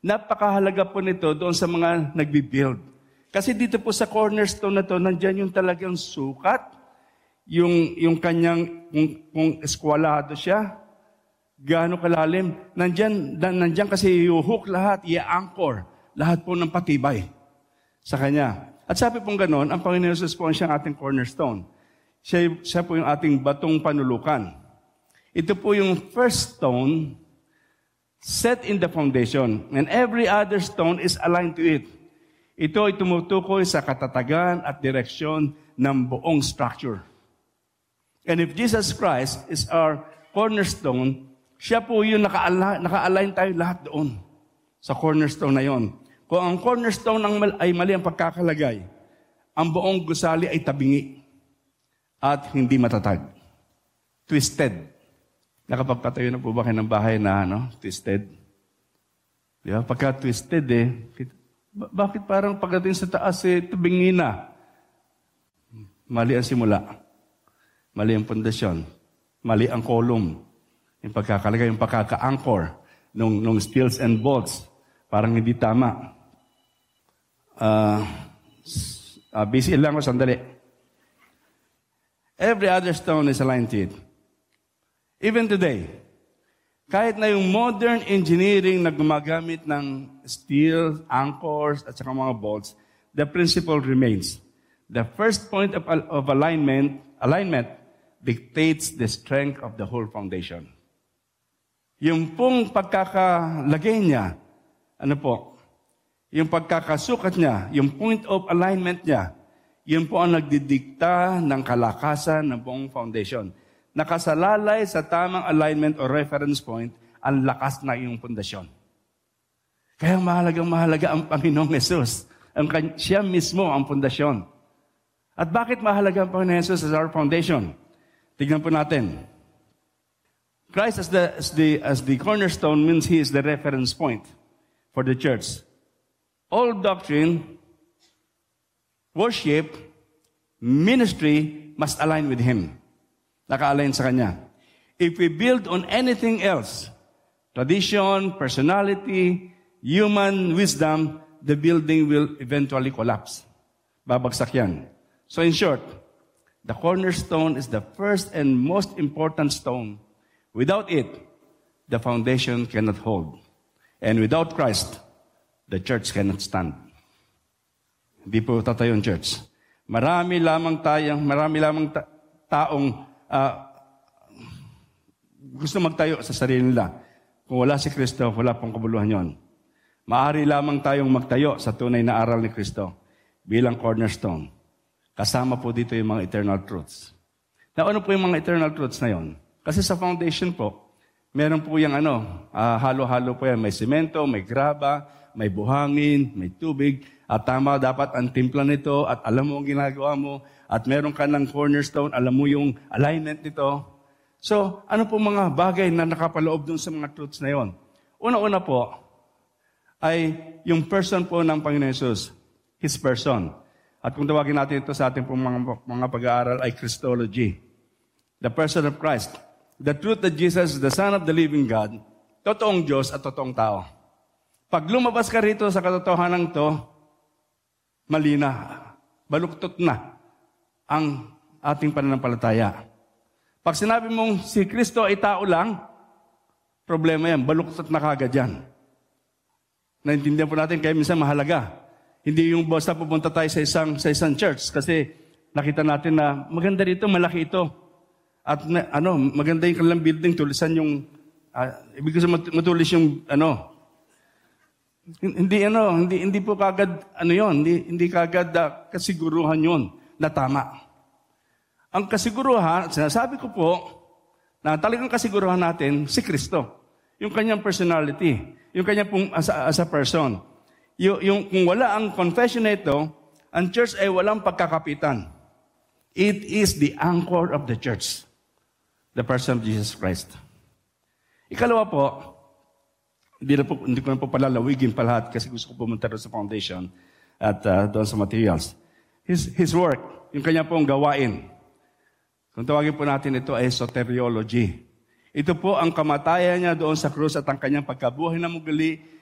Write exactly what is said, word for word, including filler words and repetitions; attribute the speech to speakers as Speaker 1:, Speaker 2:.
Speaker 1: Napakahalaga po nito doon sa mga nagbi-build. Kasi dito po sa cornerstone na to, nandyan yung talagang sukat, yung, yung kanyang, kung, kung eskwalado siya, gaano kalalim, nandyan, nandyan kasi iuhook lahat, i-anchor, lahat po ng patibay sa kanya. At sabi pong ganon, ang Panginoon Jesus po ang siyang ating cornerstone. Siya, siya po yung ating batong panulukan. Ito po yung first stone set in the foundation. And every other stone is aligned to it. Ito ay tumutukoy sa katatagan at direksyon ng buong structure. And if Jesus Christ is our cornerstone, siya po yung naka-align, naka-align tayo lahat doon sa cornerstone na yon. Kung ang cornerstone ay mali ang pagkakalagay, ang buong gusali ay tabingi at hindi matatag. Twisted. Nakapagpatayo na po ba kayo ng bahay na ano, twisted? Di ba? Pagka twisted eh, bakit parang pagdating sa taas eh, tabingi na? Mali ang simula. Mali ang pundasyon. Mali ang column. Yung pagkakalagay, yung pagkaka-anchor nung, nung steels and bolts. Parang hindi tama. Uh, uh, busy lang ako sandali. Every other stone is aligned to it. Even today, kahit na yung modern engineering na gumagamit ng steel, anchors, at saka mga bolts, the principle remains. The first point of, of alignment, alignment dictates the strength of the whole foundation. Yung pong pagkakalagay niya, ano po, yung pagkakasukat niya, yung point of alignment niya, yun po ang nagdidikta ng kalakasan ng buong foundation. Nakasalalay sa tamang alignment o reference point, ang lakas na iyong pundasyon. Kaya mahalagang mahalaga ang Panginoong Jesus. Ang, siya mismo ang pundasyon. At bakit mahalaga ang Panginoong Jesus as our foundation? Tignan po natin. Christ as the, as the, as the cornerstone means He is the reference point for the church. All doctrine, worship, ministry must align with Him. Naka-align sa Kanya. If we build on anything else, tradition, personality, human wisdom, the building will eventually collapse. Babagsak yan. So in short, the cornerstone is the first and most important stone. Without it, the foundation cannot hold. And without Christ, the church cannot stand. Hindi po tatayo ang church. Marami lamang tayong, marami lamang ta- taong Uh, gusto magtayo sa sarili nila. Kung wala si Kristo, wala pong kabuluhan yon. Maaari lamang tayong magtayo sa tunay na aral ni Kristo bilang cornerstone. Kasama po dito yung mga eternal truths. Na ano po yung mga eternal truths na yon? Kasi sa foundation po, meron po yung ano, uh, halo-halo po yan. May semento, may graba, may buhangin, may tubig. At tama dapat ang timpla nito at alam mo ang ginagawa mo. At meron ka ng cornerstone, alam mo yung alignment nito. So, ano po mga bagay na nakapaloob dun sa mga truths na yon? Una-una po, ay yung person po ng Panginoon Jesus, His person. At kung tawagin natin ito sa ating mga, mga pag-aaral ay Christology. The person of Christ. The truth that Jesus is the Son of the living God, totoong Diyos at totoong tao. Pag lumabas ka rito sa katotohanan to, mali na, baluktot na ang ating pananampalataya. Pag sinabi mong si Kristo ay tao lang, problema yan, baluktot na kagad yan. Naintindihan po natin, kaya minsan mahalaga. Hindi yung basta pupunta tayo sa isang, sa isang church kasi nakita natin na maganda rito, malaki ito. At na, ano, maganda yung kanilang building, tulisan yung, uh, ibig ko matulis yung, ano, hindi, ano, hindi, hindi po kagad, ano yon, hindi, hindi kagad uh, kasiguruhan yon na tama. Ang kasiguruhan, sinasabi ko po, na talagang kasiguruhan natin, si Kristo. Yung kanyang personality, yung kanyang pong as a, as a person. Yung, yung, kung wala ang confession na ito, ang church ay walang pagkakapitan. It is the anchor of the church. The person of Jesus Christ. Ikalawa po, hindi, na po, hindi ko na po palalawigin pa lahat kasi gusto ko pumunta sa foundation at uh, doon sa materials. His, his work, yung kanya pong gawain. Kung tawagin po natin ito ay soteriology. Ito po ang kamatayan niya doon sa krus at ang kanyang pagkabuhay na muli